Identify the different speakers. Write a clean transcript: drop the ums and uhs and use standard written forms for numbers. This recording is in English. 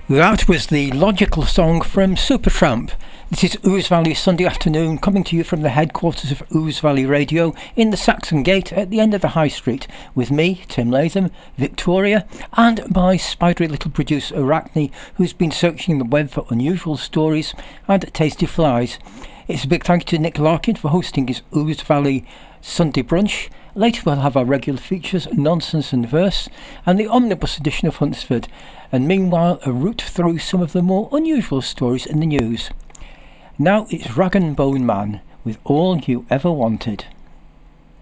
Speaker 1: That was the logical song from Supertramp. This is Ouse Valley Sunday afternoon, coming to you from the headquarters of Ouse Valley Radio in the Saxon Gate at the end of the High Street, with me, Tim Latham, Victoria, and my spidery little producer Arachne, who's been searching the web for unusual stories and tasty flies. It's a big thank you to Nick Larkin for hosting his Ouse Valley Sunday brunch. Later we'll have our regular features, Nonsense and Verse, and the omnibus edition of Huntsford, and meanwhile a route through some of the more unusual stories in the news. Now it's Rag and Bone Man with All You Ever Wanted.